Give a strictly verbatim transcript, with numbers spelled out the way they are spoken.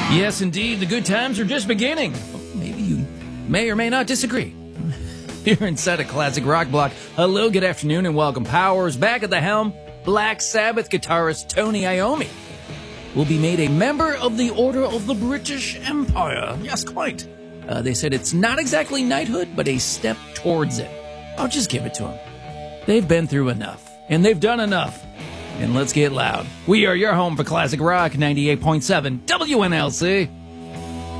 Yes, indeed, the good times are just beginning. Maybe you may or may not disagree. Here inside a classic rock block, hello, good afternoon, and welcome. Powers back at the helm, Black Sabbath guitarist Tony Iommi will be made a member of the Order of the British Empire. Yes, quite. Uh, they said it's not exactly knighthood, but a step towards it. I'll just give it to them. They've been through enough, and they've done enough. And let's get loud. We are your home for classic rock, ninety-eight point seven W N L C.